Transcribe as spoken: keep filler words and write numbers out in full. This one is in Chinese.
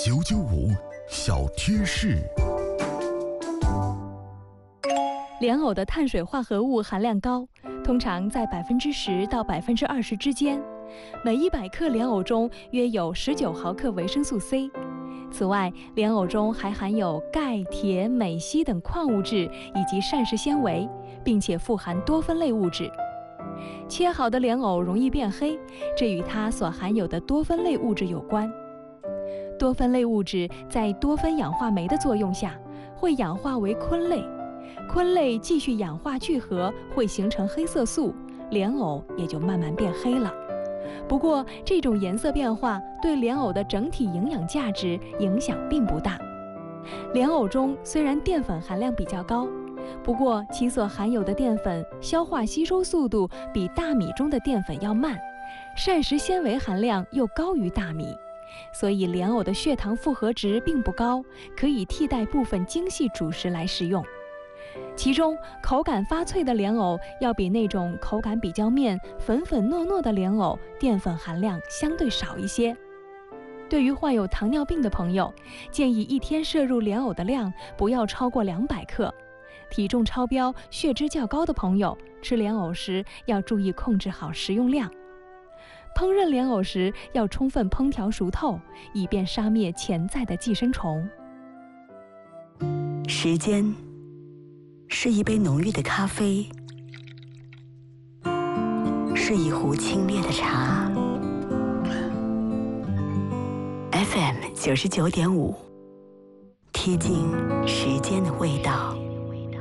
九九五小贴士。 莲藕的碳水化合物含量高，通常在百分之十到百分之二十之间。每一百克莲藕中约有十九毫克维生素 C。此外，莲藕中还含有钙、铁、镁、硒等矿物质以及膳食纤维，并且富含多酚类物质。切好的莲藕容易变黑，这与它所含有的多酚类物质有关。多酚类物质在多酚氧化酶的作用下，会氧化为醌类。醌类继续氧化聚合，会形成黑色素，莲藕也就慢慢变黑了。不过，这种颜色变化对莲藕的整体营养价值影响并不大。莲藕中虽然淀粉含量比较高，不过其所含有的淀粉消化吸收速度比大米中的淀粉要慢，膳食纤维含量又高于大米，所以莲藕的血糖负荷值并不高，可以替代部分精细主食来食用。其中，口感发脆的莲藕要比那种口感比较面、粉粉糯糯的莲藕淀粉含量相对少一些。对于患有糖尿病的朋友，建议一天摄入莲藕的量不要超过两百克。体重超标、血脂较高的朋友，吃莲藕时要注意控制好食用量。烹饪莲藕时要充分烹调熟透，以便杀灭潜在的寄生虫。 时间是一杯浓郁的咖啡，是一壶清冽的茶。F M 九十九点五，贴近时间的味道。